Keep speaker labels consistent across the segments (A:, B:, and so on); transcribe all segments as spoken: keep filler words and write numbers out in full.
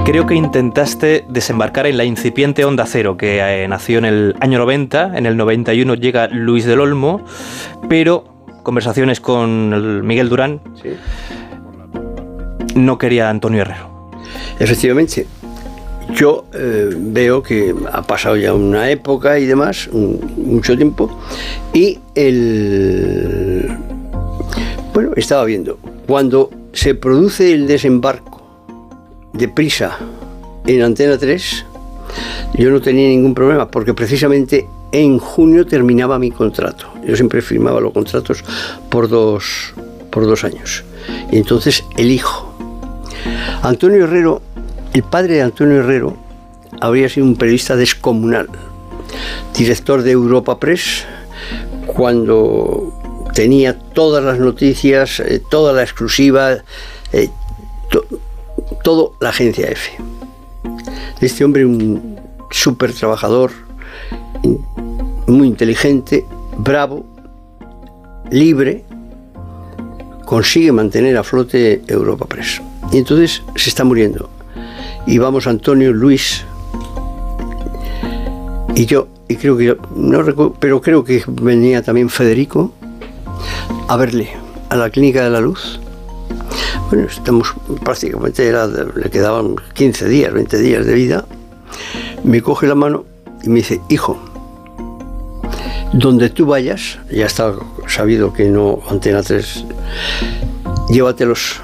A: Creo que intentaste desembarcar en la incipiente Onda Cero, que eh, nació en el año noventa, en el noventa y uno llega Luis del Olmo, pero conversaciones con el Miguel Durán, sí, no quería Antonio Herrero.
B: Efectivamente, yo eh, veo que ha pasado ya una época y demás, un, mucho tiempo, y el... bueno, estaba viendo, cuando se produce el desembarco deprisa en Antena tres, yo no tenía ningún problema, porque precisamente en junio terminaba mi contrato. Yo siempre firmaba los contratos por dos, por dos años. Y entonces elijo. Antonio Herrero, el padre de Antonio Herrero, habría sido un periodista descomunal, director de Europa Press, cuando tenía todas las noticias, eh, toda la exclusiva, eh, to, todo la agencia F. Este hombre, un súper trabajador, muy inteligente, bravo, libre, consigue mantener a flote Europa Press. Y entonces se está muriendo. Y vamos Antonio, Luis y yo, y creo que, no recuerdo, pero creo que venía también Federico a verle a la Clínica de la Luz. Bueno, estamos prácticamente, era, le quedaban quince días, veinte días de vida. Me coge la mano y me dice: hijo, donde tú vayas, ya está sabido que no Antena tres, llévatelos,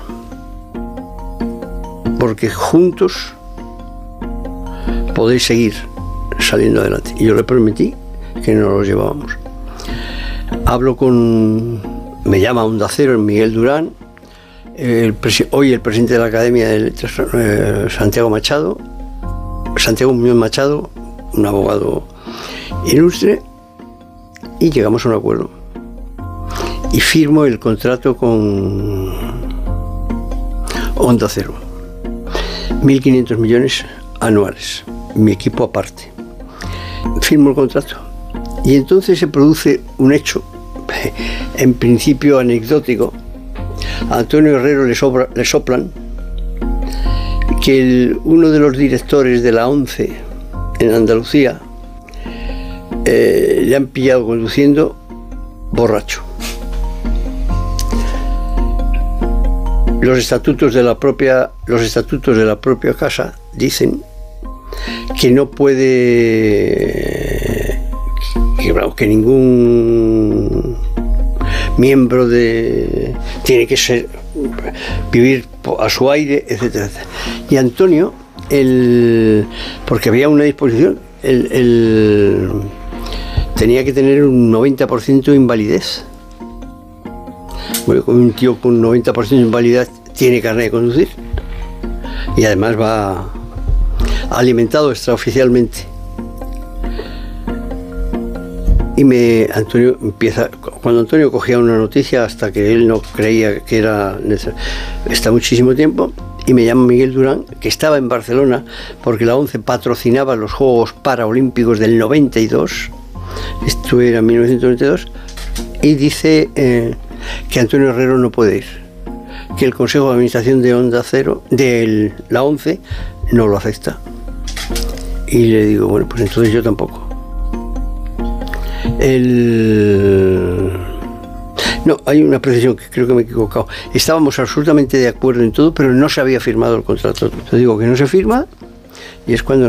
B: porque juntos podéis seguir saliendo adelante. Y yo le prometí que nos los llevábamos. Hablo con, me llama Onda Cero, Miguel Durán, el hoy el presidente de la Academia de Letras, eh, Santiago Machado, Santiago Muñoz Machado, un abogado ilustre, y llegamos a un acuerdo. Y firmo el contrato con Onda Cero. mil quinientos millones anuales, mi equipo aparte. Firmo el contrato. Y entonces se produce un hecho, en principio anecdótico. A Antonio Herrero le, sobra, le soplan que el, uno de los directores de la ONCE en Andalucía eh, le han pillado conduciendo borracho. Los estatutos de la propia, los estatutos de la propia casa dicen que no puede, que, que ningún miembro de tiene que ser vivir a su aire, etcétera, etcétera. Y Antonio, el, porque había una disposición, el, el, tenía que tener un noventa por ciento de invalidez. Bueno, un tío con un noventa por ciento de invalidez tiene carnet de conducir y además va alimentado extraoficialmente. Y me Antonio empieza, cuando Antonio cogía una noticia, hasta que él no creía que era necesario, está muchísimo tiempo, y me llama Miguel Durán, que estaba en Barcelona porque la ONCE patrocinaba los Juegos Paralímpicos del noventa y dos, esto era en mil novecientos noventa y dos, y dice eh, que Antonio Herrero no puede ir, que el Consejo de Administración de Onda Cero, de la ONCE, no lo acepta. Y le digo, bueno, pues entonces yo tampoco. El... No, hay una precisión que creo que me he equivocado. Estábamos absolutamente de acuerdo en todo, pero no se había firmado el contrato. Te digo que no se firma y es cuando